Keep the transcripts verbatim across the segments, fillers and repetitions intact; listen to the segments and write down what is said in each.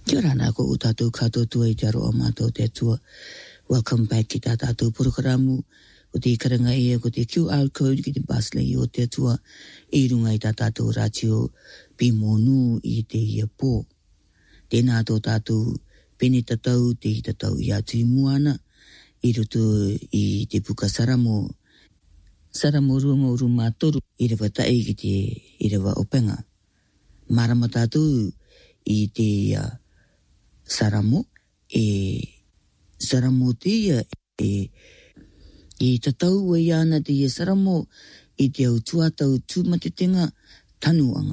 Kia ora nā ko tātou katoa tua I te aro o mātou te atua. Welcome back ki tā tātou porokaramu. Ko te karanga ia, ko te Q R code ki te Basley o te atua. I runga I tā tātou rātio pi mōnu I te ia pō. Tēnā tō tātou pene tatau te I tatau I atu I muana. I roto I te puka saramo. Saramo runga uru mātoru. I rewa tae ki te I rewa openga. Marama tātou I te uh, saramo. E saramo te ia. E, e tatau e ana te ia saramo. I te au tuatau tūmatetenga tanuanga.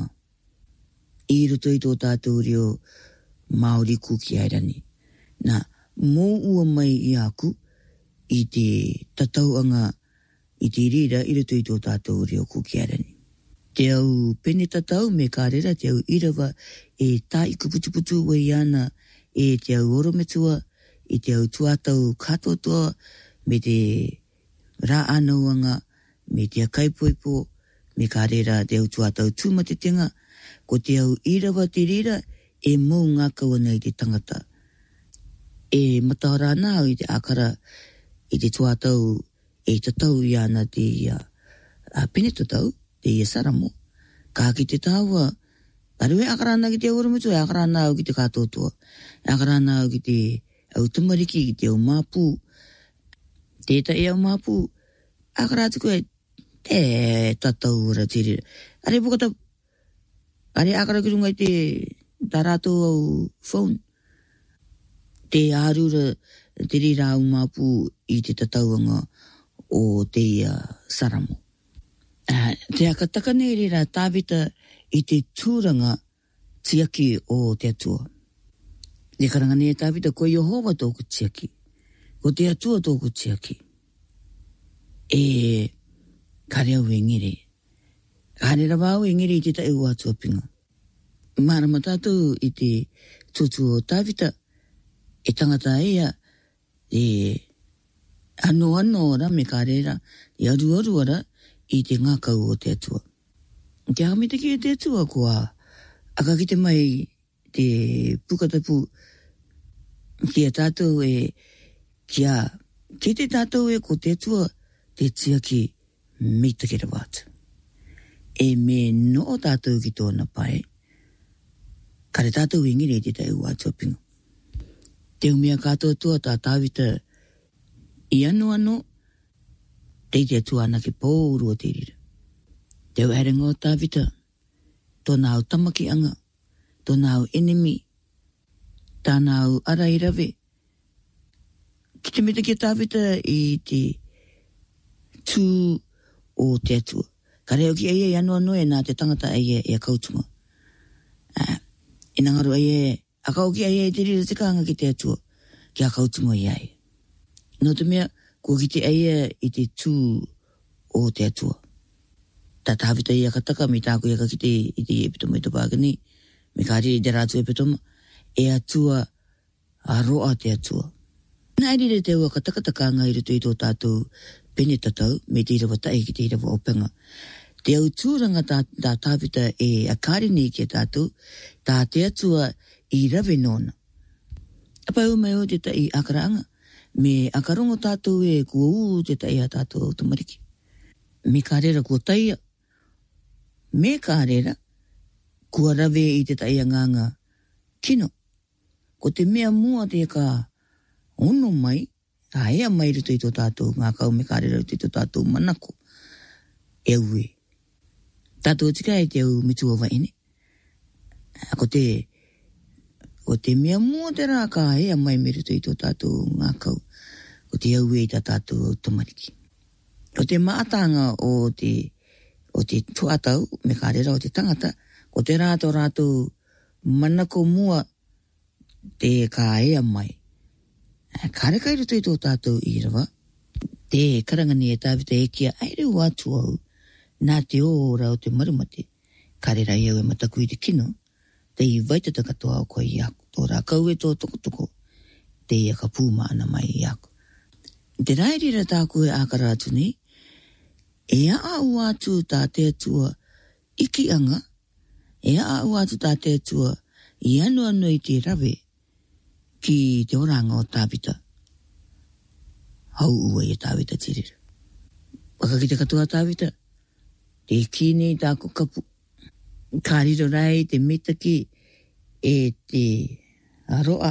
I roto I tō tātou reo Māori kuki airani. Nā, mō ua mai I aku. I te tatauanga I te rira I roto I tō tātou reo kuki airani. Te au pene tatau me kārera, te au irawa e tā I kuputuputu wa I ana e te au orometua, I te au tuatau katotoa, me te rā anauanga, me te akaipoipo, me kārera te au tuatau tūmatetenga, ko te au irawa te rira e mō ngā kawana I te tangata. E matahara nā I te akara I te tuatau e tatau I ana te uh, uh, pene tatau, te ia saramo. Ka ki te tāua, taru e akarana ki te oromutu, e akarana au ki te katotoa. E akarana au ki te au tumariki, ki te au māpū. Tēta e au māpū, akaratuku e te tatau ora te rira. Are pukata, are akara ki runga I te tarato au phone. Te ārura, te rira au māpū I te tatauanga o te uh, saramo. Uh, te akataka nei rira tāwita I te tūranga tiaki o te atua. Te karanga nei tāwita ko Yehova tōku tiaki. Ko te atua tōku tiaki. E kare au e ngere. Kare rawau e ngere I te tae ua atua pinga. Marama tātou I te tūtu o tāwita. E tangata ea e ano ano ora me karera. E aru aru ora I te ngākau o te atua. Te akamita ki te atua kua aka ki te mai te pukatapu ki a tātou e kia ki te tātou e ko te atua te tiaki mitakera wātu. E me no tātou ki tōna pai kare tātou ingire te tai wātua pinga. Te umia kātou tua tā tāwita I ano ano Tei te atua ana ki pōuru o te rira. Te au harenga o tāwita, tōna au tamaki anga, tōna au enemi, tāna au ara I rawe. Ki te mita ki tāwita I te tū o te atua. Ka reo ki aia I anu anu e nā te tangata aia e a kautunga. Uh, I nangaru aia, a kau ki aia I te rira te kāanga ki te atua, ki a kautunga I aia. No te mea, ko ki te aia I te tū o te atua. Tā tāwita I a kataka, mi tāku I a ki te I te epitoma I te pākani, me kāri I te rātu epitoma, e atua a roa te atua. Nā rire te ua kataka takanga I rutu I tō tātou pene tatau, me te irawa tae ki te irawa openga. Te au tūranga tā, tā tāwita e a kāri nei ki a tātou, tā te atua I rawe nōna. Apa u mai o te tai akaraanga, me akarongo tātou e kua uu te tai a tātou au tamariki. Me kārera kua taia. Me kārera kua rawe I te tai a nganga kino. Ko te mea mua te ka ono mai, a ea mai ruto I tō tātou ngā kau me kārera ruto I tō tātou manako. E ue. Tātou tika e te au mitua waine. Ko te, ko te mea mua te rā ka ea mai me ruto I tō tātou ngā kau. Ko te au e ta tātou au tamariki. O te mātanga o te, o te tuatau, me kārera o te tangata, ko te rātou rātou manako mua te kā ea mai. Kāre kai ruto I tō tātou I rawa, te karangani e tāwita e kia aere wātu au, nā te ora o te marumate, kārera I au e mataku I te kino, te I vaitata katoa o koe I aku, tō rā kau e tō tokotoko, te I a ka pūma ana mai I aku. Te rairira tāku e ākara atu nei, e a au atu tā te atua iki anga, e a au atu tā te atua I anu anu I te rawe, ki te oranga o tāpita. Hau ua i tāpita tirira. Waka ki te katoa tāpita, te kini tāko kapu. Kāriro rai te mitaki e te aroa.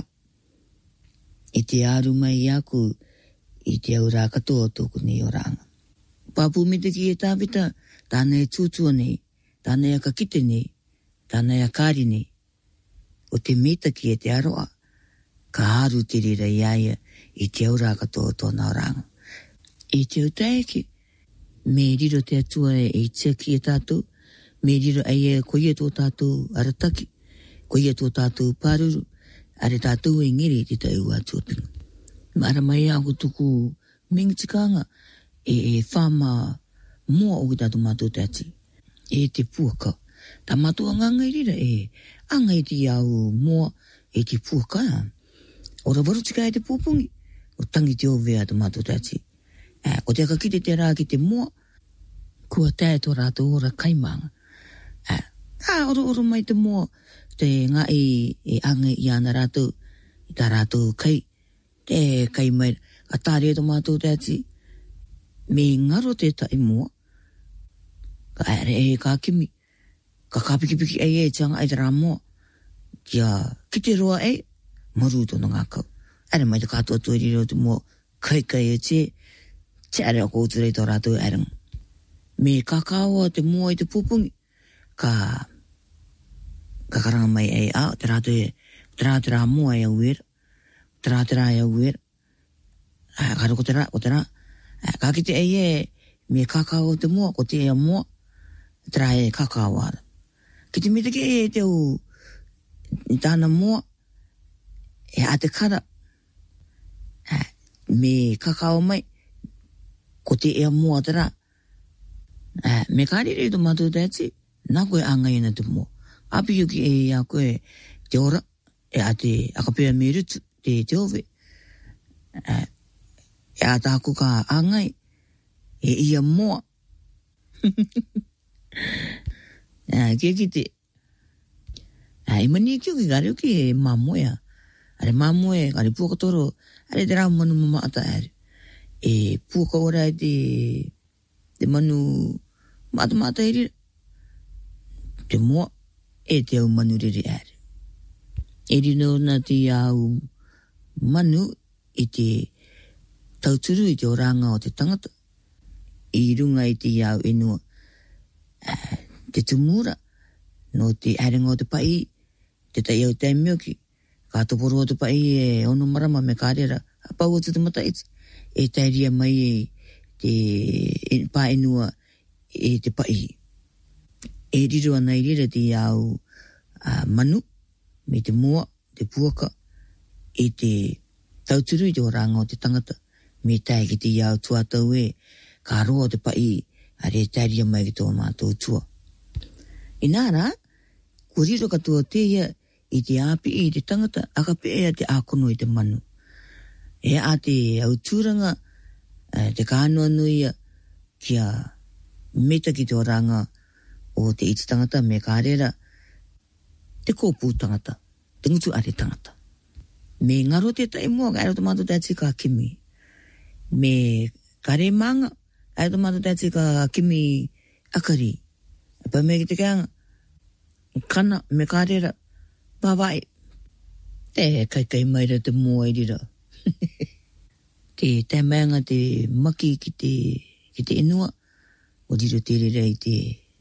E te aru mai aku i te aura katoa tōku ni oranga. Papu mitaki e tāpita, tāna e tūtua nei, tāna e kakite nei, tāna e kāri nei. O te mitaki e te aroa, ka haru te rira iaia i te aura katoa tōna oranga. I te utaeki, me riro te atua e i tiaki e tātou, me riro ai e koia tō tātou arataki, koia tō tātou pāruru, are tātou e ngiri te tau atuapinga. Mara mai aku tuku mingitikanga e e whama mua o ki tātou mātou te ati. E te puaka. Tā mātou anganga i rira e angai ti au mua e te puaka. Ora warutika e te pūpungi, o tangi te ovea te mātou te ati. E, ko te akakite te rā ki te mua, kua tae tō rātou ora kaimanga. E, a, oro oro mai te mua, te ngā i e angai i ana rātou, i tā rātou kai, te kai mai, ka tāre tō mātou te ati, me ngaro te tai mua, ka ere e ka kimi, ka kapikipiki ei e tianga ai te rā mua, kia ki te roa ei, maru tono ngā kau. Ere mai te kātua tui riro te mua, kai kai e te, te are o kouturei tō rātou erang. Me kakaoa te mua i te pupungi, ka, ka karanga mai ei au, te rātou e, te rātou rā mua e au era, te rātou rā e au era, ka roko te rā, ko te rā, ka kite ei e, me kakao te mua, ko te ea mua, te rā e kakao ara. Ki te mitake e te u, i tāna mua, e a te kara, me kakao mai, ko te ea mua te rā. Me kārere i tō mātou te ati, nā koe āngai na te mua. Api yuki e a koe te ora, e a te akapea me rutu, te te ove. E a tāku ka āngai, e ia mua. Kia ki te, e mani kio ki gare uki e mamoea. Are mamoe, kare puakatoro, are te rau manu mama ata are. E puaka ora e te, te manu mata mata e rira. Te mua, e te au manu riri are. E rino na te au manu i te tauturu i te oranga o te tangata. I runga i te au enua. Te tumura, no te arenga o te pai, te tai au te mioki. Ka toporo o te pai e ono marama me kārera, a pau o te mataiti. E tairia mai e te e, pā enua e te pai. E riro ana i rira te au uh, manu, me te mua, te puaka, e te tauturu i te oranga o te tangata, me tai ki te au tuatau e, ka roa o te pai, a re tairia mai ki tō mātou tua. I nāra, ko riro katoa te ia i te api i te tangata, akape ea te ākono i te manu. E a te autūranga, te kānua nuia kia meta ki te oranga o te iti tangata me kārera, te kōpū tangata, te ngutu are tangata. Me ngaro te tai mua, ka aero tomato te ati ka kimi. Me kare manga, aero tomato te ati ka kimi akari. Pa me ki te kānga, kana me kārera, pawai. Te kai kai maira te mua i rira. Te te manga te maki ki te, ki te inua, o riro te rira i te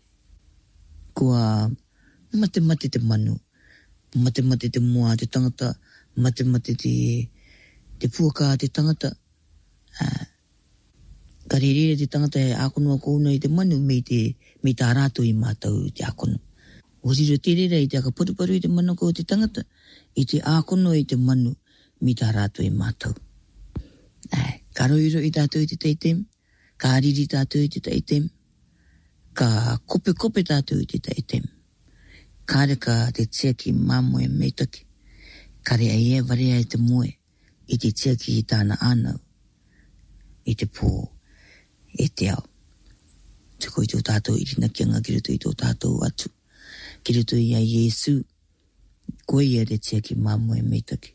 kua mate mate te manu, mate mate te mua te tangata, mate mate te, te puaka te tangata, uh, ka rere te tangata e ākono a kouna i te manu me te, me tā rātou i mātau te ākono. O riro te rira i te aka paruparu i te manako o te tangata, i te ākono i te manu, me tā rātou i mātau. Ai, ka roiro i tātou i te teitem, ka riri tātou i te teitem, ka kope kope tātou i te teitem. Ka reka te tiaki mamoe meitaki, ka rea ia varea i te moe, i te tiaki i tāna ānau, i te pō, e te au. Tuko i tō tātou i rina kianga ki ruto i tō tātou atu, ki ruto i a Iesu, koe ia te tiaki mamoe meitaki,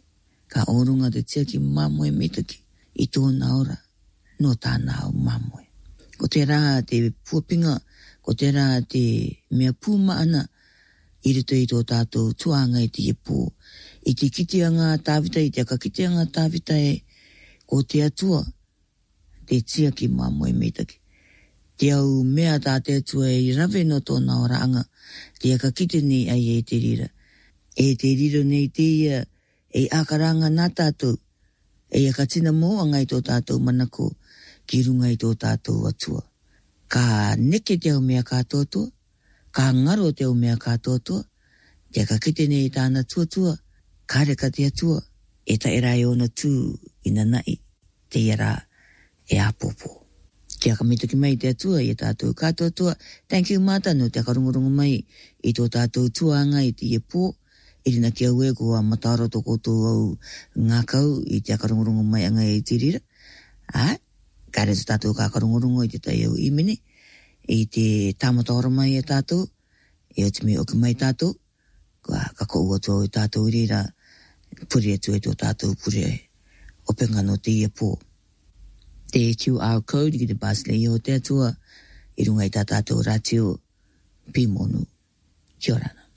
Ka orunga te tia ki mamoe mitaki i tōna ora no tāna au mamoe. Ko te rā te puapinga, ko te rā te mea pūma ana i rito i tō tātou tuanga i te epō. I te kitianga tāwita, i te kakitianga tāwita e ko te atua, te tia ki mamoe mitaki. Te au mea tā te atua i rawe no tōna ora anga, te kakite nei ai e te rira. E te riro nei te ia, e akaranga nā tātou, e akatina mō angai tō tātou manako, ki runga i tō tātou atua. Ka neke te au mea kātoto, ka ngaro te au mea kātoto, te kakite nei tāna tuatua, ka reka te atua, e ta era e ona tū ina nai, te era e apopo. Kia ka mituki mai te atua i tātou kātotoa, thank you mātano te karungurungu mai i tō tātou tuanga i te epō, irina kia ue kua mataro toko tō au ngākau i te akarungurungu mai anga e tirira. Ai, ka reto tātou ka akarungurungu i te tai au imene, i te tāmata ora mai e tātou, e o te me oki mai tātou, kua kako ua tō i tātou irira, puri atu e tō tātou puri e, openga no te epō. Te Q R code ki te pasle i o te atua, i runga i tā tātou ratio, pimonu, kia orana.